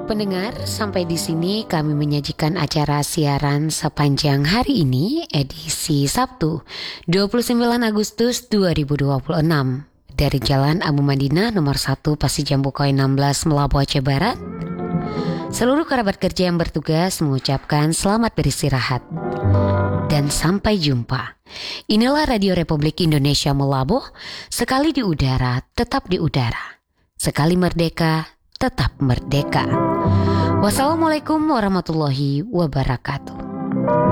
Pendengar, sampai di sini kami menyajikan acara siaran sepanjang hari ini, edisi Sabtu 29 Agustus 2026 dari Jalan Abu Madinah nomor 1 Pasijambukoy 16 Melabuh Aceh Barat. Seluruh kerabat kerja yang bertugas mengucapkan selamat beristirahat dan sampai jumpa. Inilah Radio Republik Indonesia Melabuh, sekali di udara tetap di udara, sekali merdeka tetap merdeka. Wassalamualaikum warahmatullahi wabarakatuh.